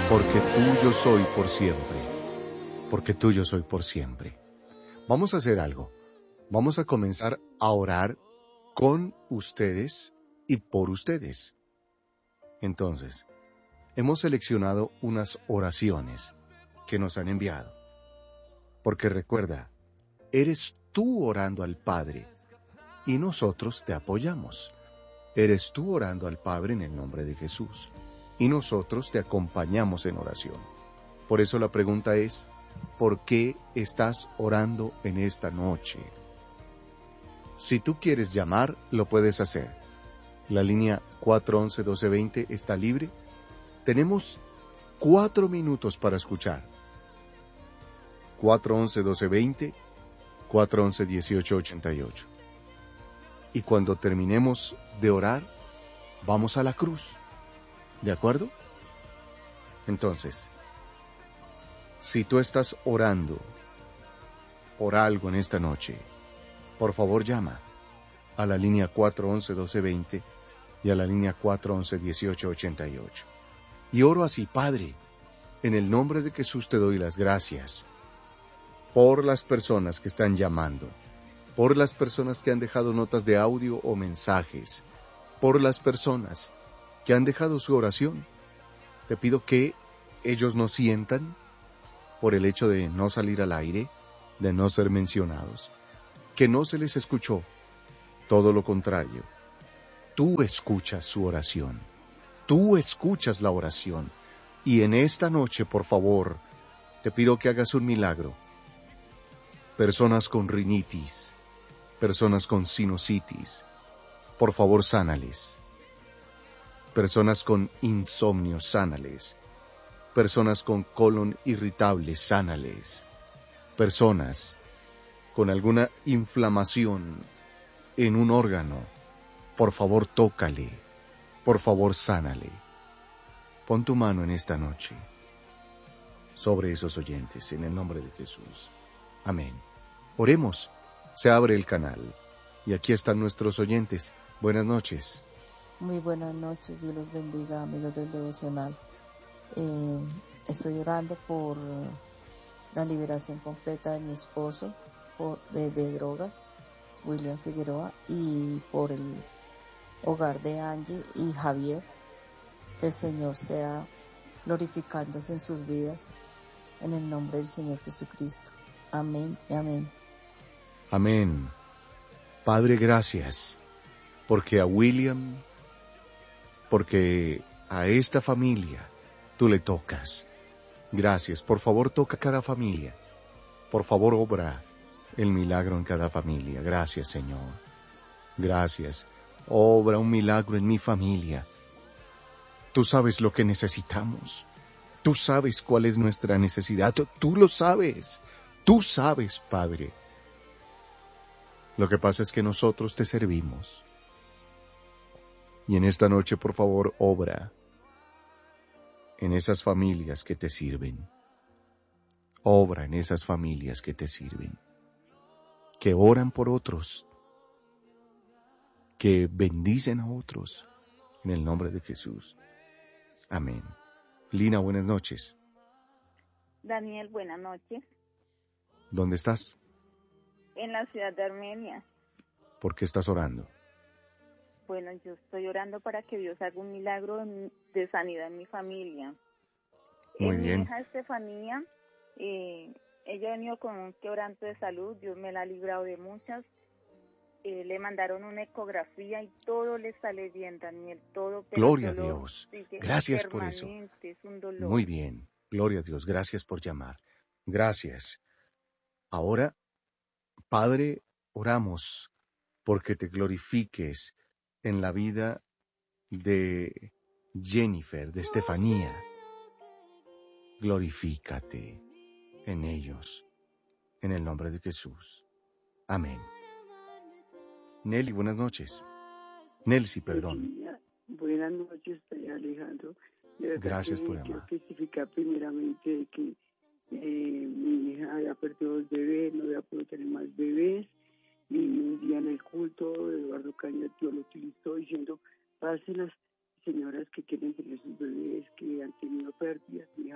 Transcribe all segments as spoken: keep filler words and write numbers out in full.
porque tuyo soy por siempre, porque tuyo soy por siempre. Vamos a hacer algo. Vamos a comenzar a orar con ustedes y por ustedes. Entonces, hemos seleccionado unas oraciones que nos han enviado. Porque recuerda, eres tú orando al Padre y nosotros te apoyamos. Eres tú orando al Padre en el nombre de Jesús y nosotros te acompañamos en oración. Por eso la pregunta es, ¿por qué estás orando en esta noche? Si tú quieres llamar, lo puedes hacer. La línea cuatro once, doce veinte está libre. Tenemos cuatro minutos para escuchar. cuatro once, doce veinte, cuatro once, dieciocho ochenta y ocho. Y cuando terminemos de orar, vamos a la cruz. ¿De acuerdo? Entonces, si tú estás orando por algo en esta noche, por favor llama a la línea cuatro once, doce veinte y a la línea cuatro once, dieciocho ochenta y ocho. Y oro así, Padre, en el nombre de Jesús te doy las gracias por las personas que están llamando, por las personas que han dejado notas de audio o mensajes, por las personas que han dejado su oración. Te pido que ellos no sientan por el hecho de no salir al aire, de no ser mencionados, que no se les escuchó. Todo lo contrario, tú escuchas su oración, tú escuchas la oración, y en esta noche, por favor, te pido que hagas un milagro. Personas con rinitis, personas con sinusitis, por favor, sánales. Personas con insomnio, sánales. Personas con colon irritable, sánales. Personas con alguna inflamación en un órgano, por favor, tócale. Por favor, sánale. Pon tu mano en esta noche sobre esos oyentes, en el nombre de Jesús. Amén. Oremos. Se abre el canal. Y aquí están nuestros oyentes. Buenas noches. Muy buenas noches. Dios los bendiga, amigos del devocional. Eh, estoy orando por la liberación completa de mi esposo por, de, de drogas, William Figueroa, y por el hogar de Angie y Javier. Que el Señor sea glorificándose en sus vidas, en el nombre del Señor Jesucristo. Amén y amén. Amén. Padre, gracias, porque a William, porque a esta familia tú le tocas. Gracias. Por favor, toca cada familia. Por favor, obra el milagro en cada familia. Gracias, Señor. Gracias. Obra un milagro en mi familia. Tú sabes lo que necesitamos. Tú sabes cuál es nuestra necesidad. Tú, tú lo sabes. Tú sabes, Padre. Lo que pasa es que nosotros te servimos. Y en esta noche, por favor, obra en esas familias que te sirven. Obra en esas familias que te sirven. Que oran por otros. Que bendicen a otros. En el nombre de Jesús. Amén. Lina, buenas noches. Daniel, buenas noches. ¿Dónde estás? En la ciudad de Armenia. ¿Por qué estás orando? Bueno, yo estoy orando para que Dios haga un milagro de sanidad en mi familia. Muy en bien. Mi hija Estefanía, eh, ella ha venido con un quebranto de salud, Dios me la ha librado de muchas. Eh, le mandaron una ecografía y todo le sale bien, Daniel, todo. Pero Gloria a el dolor Dios. sigue Gracias por eso. permanente, es un dolor. Muy bien. Gloria a Dios. Gracias por llamar. Gracias. Ahora, Padre, oramos porque te glorifiques en la vida de Jennifer, de Estefanía. Glorifícate en ellos, en el nombre de Jesús. Amén. Nelly, buenas noches. Nelcy, perdón. Buenas noches, Alejandro. De verdad Gracias que por quiero llamar. testificar primeramente de que eh, mi hija había perdido dos bebés, no había podido tener más bebés, y un día en el culto Eduardo Cañas Dios lo utilizó diciendo, pasen las señoras que quieren tener sus bebés, que han tenido pérdidas, y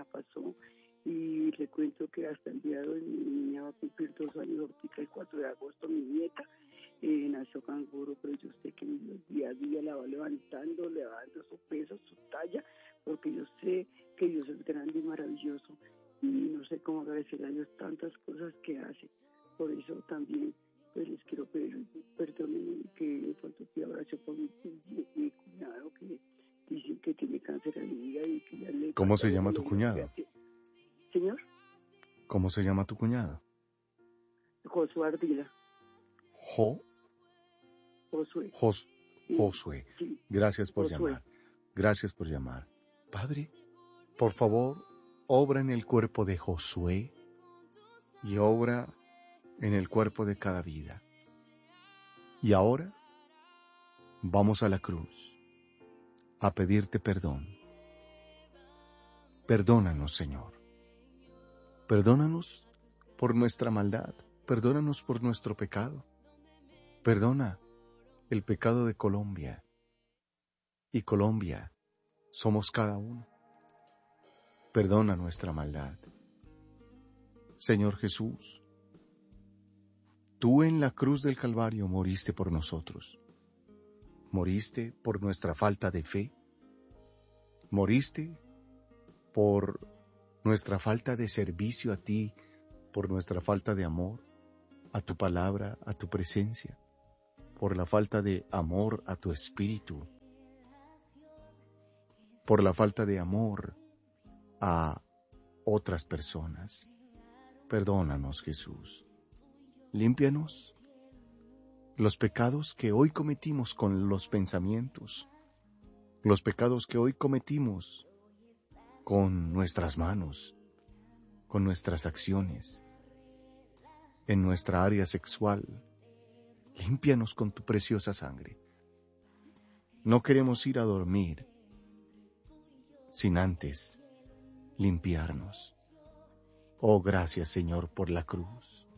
le cuento que hasta el día de hoy mi niña va a cumplir dos años, ahorita el cuatro de agosto, mi nieta, eh, nació canguro, pero yo sé que día a día la va levantando, le va dando su peso, su talla, porque yo sé que Dios es grande y maravilloso, y no sé cómo agradecer a Dios tantas cosas que hace. Por eso también pues les quiero pedir perdón, que de pronto pido oración por mi, mi, mi cuñado, que dicen que tiene cáncer de hígado y que ya le... ¿Cómo se llama tu cuñado? Señor. ¿Cómo se llama tu cuñado? Josué Ardila. Jo. Josué. Jos, Josué. Sí. Gracias por Josué. llamar. Gracias por llamar. Padre, por favor, obra en el cuerpo de Josué y obra en el cuerpo de cada vida. Y ahora vamos a la cruz a pedirte perdón. Perdónanos, Señor. Perdónanos por nuestra maldad. Perdónanos por nuestro pecado. Perdona el pecado de Colombia. Y Colombia somos cada uno. Perdona nuestra maldad. Señor Jesús, tú en la cruz del Calvario moriste por nosotros. Moriste por nuestra falta de fe. Moriste por nuestra falta de servicio a ti, por nuestra falta de amor a tu palabra, a tu presencia, por la falta de amor a tu espíritu, por la falta de amor a otras personas. Perdónanos, Jesús. Límpianos los pecados que hoy cometimos con los pensamientos, los pecados que hoy cometimos con nuestras manos, con nuestras acciones, en nuestra área sexual. Límpianos con tu preciosa sangre. No queremos ir a dormir sin antes limpiarnos. Oh, gracias, Señor, por la cruz.